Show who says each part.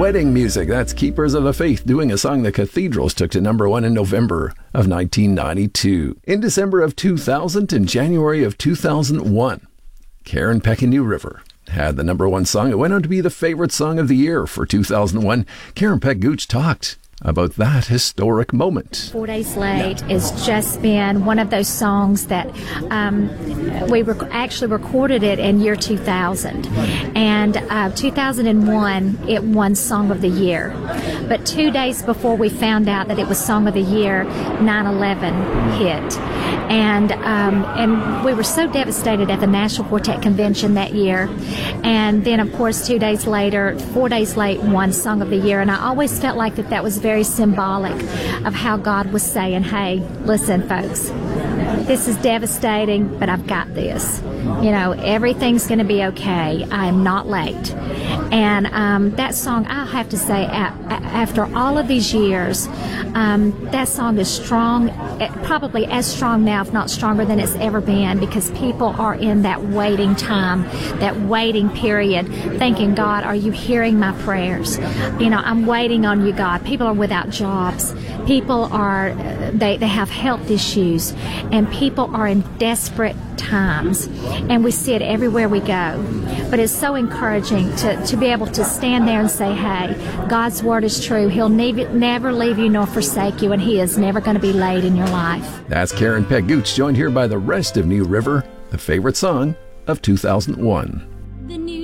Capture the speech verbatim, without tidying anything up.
Speaker 1: Wedding music. That's Keepers of the Faith doing a song the Cathedrals took to number one in November of nineteen ninety-two. In December of two thousand and January of two thousand one, Karen Peck and New River had the number one song. It went on to be the favorite song of the year for two thousand one. Karen Peck Gooch talked about that historic moment.
Speaker 2: Four Days Late has just been one of those songs that um, we rec- actually recorded it in year two thousand. And uh, two thousand one, it won Song of the Year. But two days before we found out that it was Song of the Year, nine eleven hit. And um, and we were so devastated at the National Quartet Convention that year. And then, of course, two days later, Four Days Late won Song of the Year. And I always felt like that that was very very symbolic of how God was saying, hey, listen, folks, this is devastating, but I've got this. You know, everything's going to be okay. I am not late. And um, that song, I'll have to say, a- a- after all of these years, um, that song is strong, probably as strong now, if not stronger than it's ever been, because people are in that waiting time, that waiting period, thinking, God, are you hearing my prayers? You know, I'm waiting on you, God. People are without jobs. People are, they, they have health issues, and people are in desperate times, and we see it everywhere we go. But it's so encouraging to, to be able to stand there and say, hey, God's word is true. He'll never, never leave you nor forsake you, and he is never going to be late in your life.
Speaker 1: That's Karen Peck Gooch, joined here by the rest of New River, the favorite song of two thousand one.